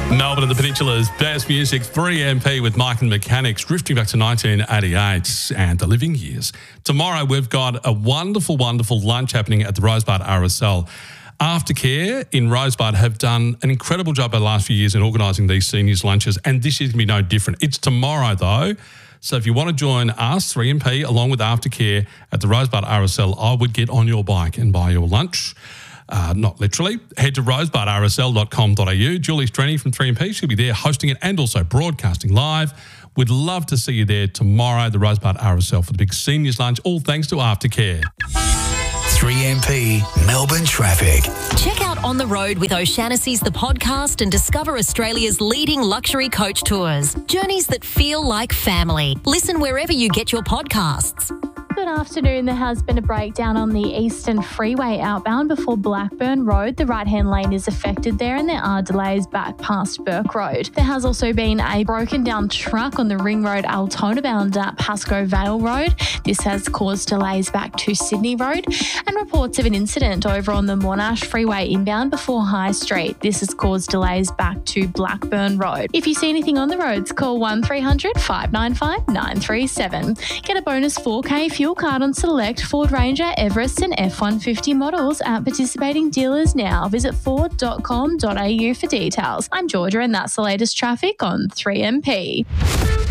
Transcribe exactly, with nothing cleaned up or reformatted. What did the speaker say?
Melbourne and the Peninsula's best music, three M P with Mike and Mechanics, drifting back to nineteen eighty-eight and the living years. Tomorrow we've got a wonderful, wonderful lunch happening at the Rosebud R S L. Aftercare in Rosebud have done an incredible job over the last few years in organising these seniors lunches, and this is going to be no different. It's tomorrow though. So if you want to join us, three M P, along with Aftercare at the Rosebud R S L, I would get on your bike and buy your lunch. Uh, not literally. Head to rosebud r s l dot com dot a u. Julie Strenny from three M P, she'll be there hosting it and also broadcasting live. We'd love to see you there tomorrow, the Rosebud R S L, for the big seniors lunch, all thanks to Aftercare. three M P Melbourne traffic. Check out On the Road with O'Shanassy's The Podcast and discover Australia's leading luxury coach tours. Journeys that feel like family. Listen wherever you get your podcasts. Good afternoon. There has been a breakdown on the Eastern Freeway outbound before Blackburn Road. The right-hand lane is affected there and there are delays back past Burke Road. There has also been a broken down truck on the Ring Road Altona bound at Pascoe Vale Road. This has caused delays back to Sydney Road, and reports of an incident over on the Monash Freeway inbound before High Street. This has caused delays back to Blackburn Road. If you see anything on the roads, call one three hundred, five nine five, nine three seven. Get a bonus four K fuel card on select Ford Ranger, Everest and F one fifty models at participating dealers now. Visit ford dot com dot a u for details. I'm Georgia and that's the latest traffic on three M P.